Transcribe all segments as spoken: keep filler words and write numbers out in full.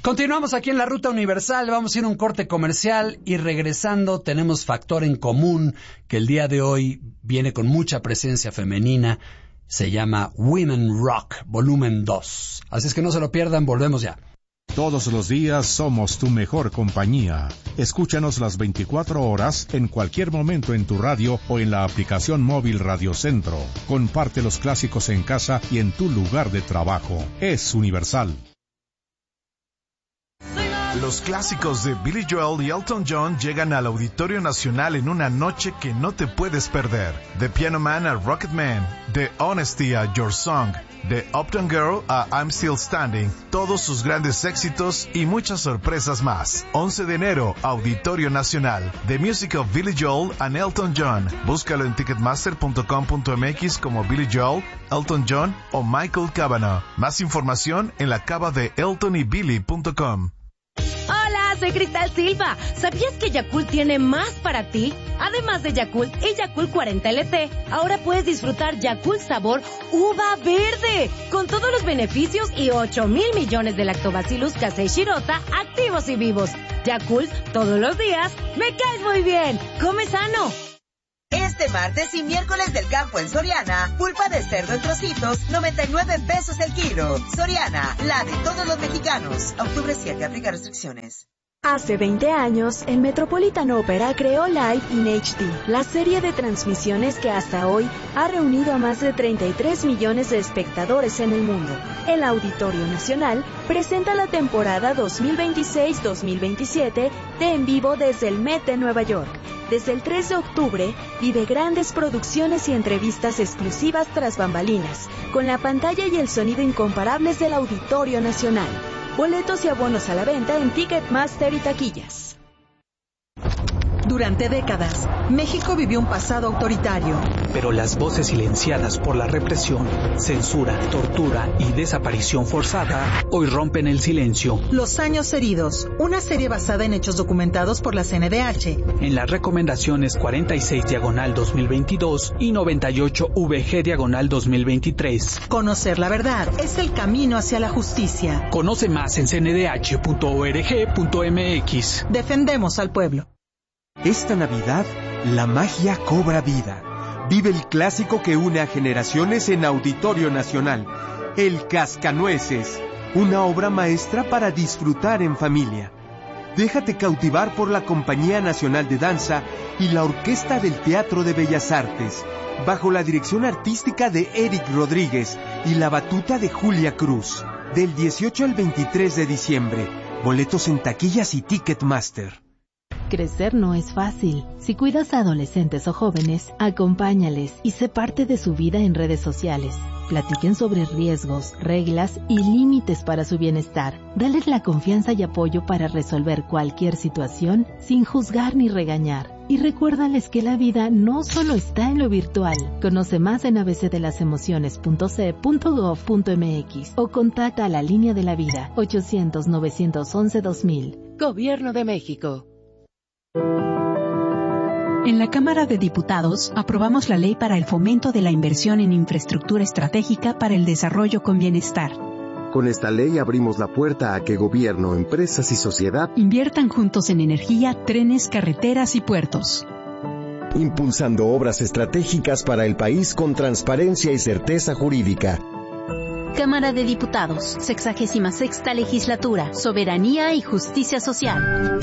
Continuamos aquí en la Ruta Universal, vamos a ir a un corte comercial y regresando tenemos Factor en Común, que el día de hoy viene con mucha presencia femenina, se llama Women Rock, volumen dos. Así es que no se lo pierdan, volvemos ya. Todos los días somos tu mejor compañía. Escúchanos las veinticuatro horas en cualquier momento en tu radio o en la aplicación móvil Radio Centro. Comparte los clásicos en casa y en tu lugar de trabajo. Es Universal. Los clásicos de Billy Joel y Elton John llegan al Auditorio Nacional en una noche que no te puedes perder. De Piano Man a Rocket Man, de Honesty a Your Song, de Uptown Girl a I'm Still Standing, todos sus grandes éxitos y muchas sorpresas más. once de enero, Auditorio Nacional. The Music of Billy Joel and Elton John. Búscalo en ticketmaster punto com punto m x como Billy Joel, Elton John o Michael Cavanaugh. Más información en la cava de elton y billy punto com. Hola, soy Cristal Silva. ¿Sabías que Yakult tiene más para ti? Además de Yakult y Yakult cuarenta L T, ahora puedes disfrutar Yakult sabor uva verde, con todos los beneficios y ocho mil millones de lactobacillus casei shirota activos y vivos. Yakult, todos los días, me caes muy bien. Come sano. Este martes y miércoles del campo en Soriana, pulpa de cerdo en trocitos, noventa y nueve pesos el kilo. Soriana, la de todos los mexicanos. Octubre siete, aplica restricciones. Hace veinte años, el Metropolitan Opera creó Live in H D, la serie de transmisiones que hasta hoy ha reunido a más de treinta y tres millones de espectadores en el mundo. El Auditorio Nacional presenta la temporada dos mil veintiséis dos mil veintisiete de En Vivo desde el Met de Nueva York. Desde el tres de octubre, vive grandes producciones y entrevistas exclusivas tras bambalinas, con la pantalla y el sonido incomparables del Auditorio Nacional. Boletos y abonos a la venta en Ticketmaster y taquillas. Durante décadas, México vivió un pasado autoritario. Pero las voces silenciadas por la represión, censura, tortura y desaparición forzada hoy rompen el silencio. Los años heridos, una serie basada en hechos documentados por la C N D H. En las recomendaciones cuarenta y seis diagonal dos mil veintidós y noventa y ocho V G diagonal dos mil veintitrés. Conocer la verdad es el camino hacia la justicia. Conoce más en c n d h punto org punto m x. Defendemos al pueblo. Esta Navidad, la magia cobra vida. Vive el clásico que une a generaciones en Auditorio Nacional, El Cascanueces, una obra maestra para disfrutar en familia. Déjate cautivar por la Compañía Nacional de Danza y la Orquesta del Teatro de Bellas Artes, bajo la dirección artística de Eric Rodríguez y la batuta de Julia Cruz. Del dieciocho al veintitrés de diciembre, boletos en taquillas y Ticketmaster. Crecer no es fácil. Si cuidas a adolescentes o jóvenes, acompáñales y sé parte de su vida en redes sociales. Platiquen sobre riesgos, reglas y límites para su bienestar. Dales la confianza y apoyo para resolver cualquier situación sin juzgar ni regañar. Y recuérdales que la vida no solo está en lo virtual. Conoce más en a b c de las emociones punto c e punto gov punto m x o contacta a la Línea de la Vida ochocientos, novecientos once, dos mil. Gobierno de México. En la Cámara de Diputados aprobamos la Ley para el Fomento de la Inversión en Infraestructura Estratégica para el Desarrollo con Bienestar. Con esta ley abrimos la puerta a que gobierno, empresas y sociedad inviertan juntos en energía, trenes, carreteras y puertos. Impulsando obras estratégicas para el país con transparencia y certeza jurídica. Cámara de Diputados, sexagésima sexta Legislatura, Soberanía y Justicia Social.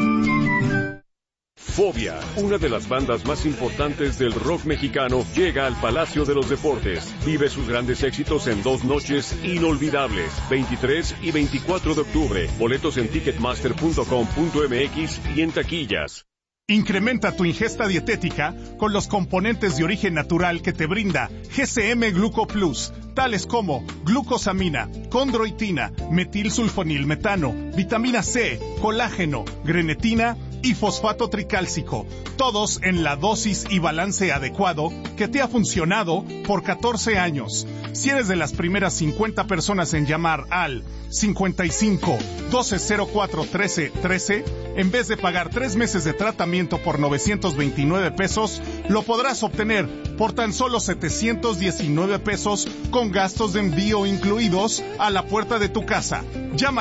Fobia, una de las bandas más importantes del rock mexicano, llega al Palacio de los Deportes. Vive sus grandes éxitos en dos noches inolvidables, veintitrés y veinticuatro de octubre. Boletos en ticketmaster punto com punto m x y en taquillas. Incrementa tu ingesta dietética con los componentes de origen natural que te brinda G C M Gluco Plus, tales como glucosamina, condroitina, metilsulfonilmetano, vitamina C, colágeno, grenetina y fosfato tricálcico, todos en la dosis y balance adecuado que te ha funcionado por catorce años. Si eres de las primeras cincuenta personas en llamar al cincuenta y cinco, doce cero cuatro, trece, trece, en vez de pagar tres meses de tratamiento por novecientos veintinueve pesos, lo podrás obtener por tan solo setecientos diecinueve pesos con gastos de envío incluidos a la puerta de tu casa. Llama ya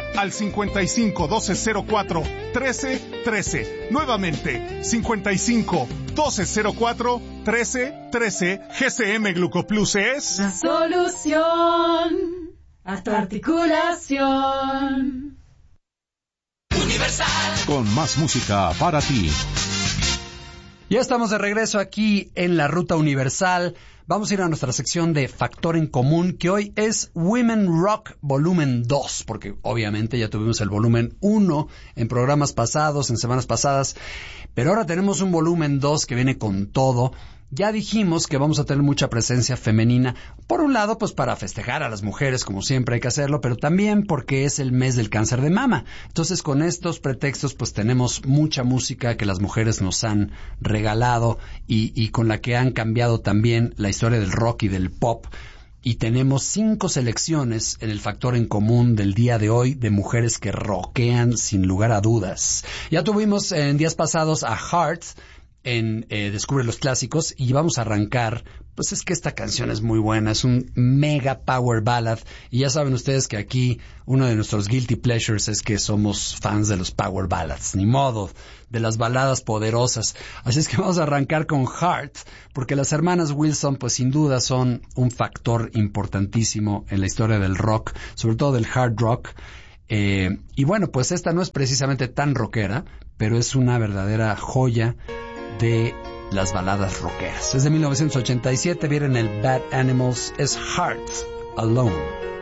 al cincuenta y cinco, doce cero cuatro, trece trece. Nuevamente, cincuenta y cinco, doce cero cuatro, trece trece. G C M Glucoplus es la solución a tu articulación. Universal. Con más música para ti. Ya estamos de regreso aquí en la Ruta Universal. Vamos a ir a nuestra sección de Factor en Común, que hoy es Women Rock Volumen dos, porque obviamente ya tuvimos el volumen uno en programas pasados, en semanas pasadas, pero ahora tenemos un volumen dos que viene con todo. Ya dijimos que vamos a tener mucha presencia femenina, por un lado, pues para festejar a las mujeres, como siempre hay que hacerlo, pero también porque es el mes del cáncer de mama. Entonces, con estos pretextos, pues tenemos mucha música que las mujeres nos han regalado y, y con la que han cambiado también la historia del rock y del pop. Y tenemos cinco selecciones en el Factor en Común del día de hoy de mujeres que rockean sin lugar a dudas. Ya tuvimos en días pasados a Heart en eh, Descubre los Clásicos y vamos a arrancar, pues es que esta canción es muy buena, es un mega power ballad y ya saben ustedes que aquí uno de nuestros guilty pleasures es que somos fans de los power ballads, ni modo, de las baladas poderosas, así es que vamos a arrancar con Heart, porque las hermanas Wilson pues sin duda son un factor importantísimo en la historia del rock, sobre todo del hard rock. Eh, y bueno, pues esta no es precisamente tan rockera, pero es una verdadera joya de las baladas rockeras. Es de mil novecientos ochenta y siete, vieron el Bad Animals, es Heart Alone.